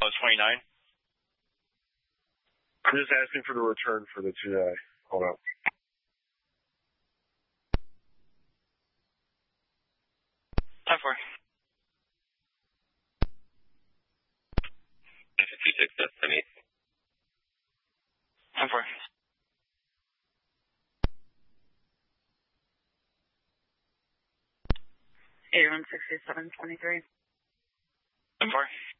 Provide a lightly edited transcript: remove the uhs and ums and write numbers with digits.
Oh, 29. I'm just asking for the return for the 2-day. Hold on. Time for. 56, that's 10-8. Time for. 816723. Time for.